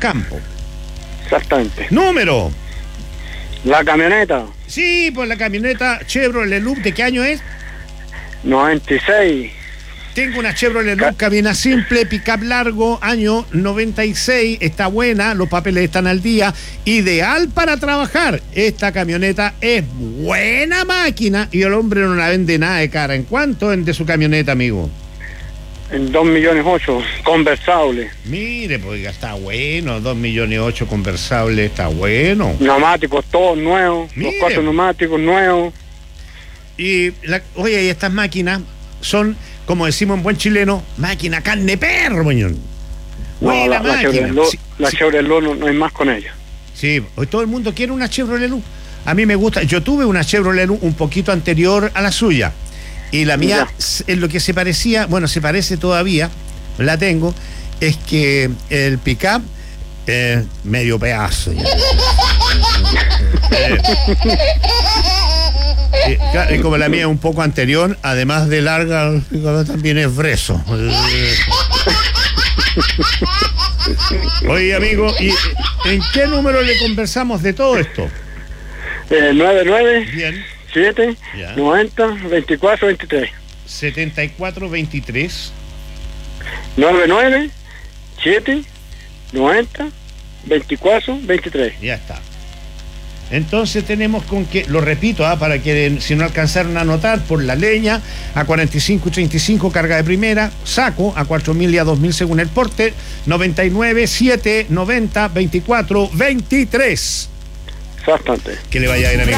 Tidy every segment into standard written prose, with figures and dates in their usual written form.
campo. Exactamente. Número. La camioneta, Sí, pues la camioneta Chevrolet Loop, ¿de qué año es? 96. Tengo una Chevrolet Loop, cabina simple, pick-up largo, año 96, está buena, los papeles están al día, ideal para trabajar. Esta camioneta es buena máquina y el hombre no la vende nada de cara. ¿En cuánto vende su camioneta, amigo? En 2,8 millones, conversable. Mire, pues ya está bueno, 2,8 millones conversable, está bueno. Neumáticos todos nuevos, Mire. los 4 neumáticos nuevos. Y, oye, y estas máquinas son, como decimos en buen chileno, máquina carne perro, moñón. No, Buena la máquina. Chevrolet Loop no hay más con ella. Sí, hoy todo el mundo quiere una Chevrolet Loop. A mí me gusta, yo tuve una Chevrolet Loop un poquito anterior a la suya. Y la mía, en lo que se parecía, bueno, se parece todavía, la tengo, es que el pick-up, medio pedazo. Y como la mía es un poco anterior, además de larga, también es brezo. Oye, amigo, ¿y en qué número le conversamos de todo esto? 99 Bien. 7 Ya. 90 24 23. 7423. 99 7 90 24 23. Ya está. Entonces tenemos con que, lo repito, para que si no alcanzaron a anotar, por la leña a 45.35 carga de primera, saco a 4.000 y a 2.000 según el porte, 99 7 90 24 23. Exactamente. Que le vaya bien, amigo.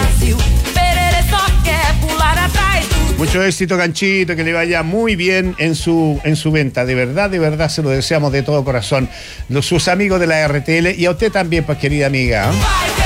Mucho éxito, Ganchito, que le vaya muy bien en su venta. De verdad se lo deseamos de todo corazón. Sus amigos de la RTL y a usted también, pues, querida amiga.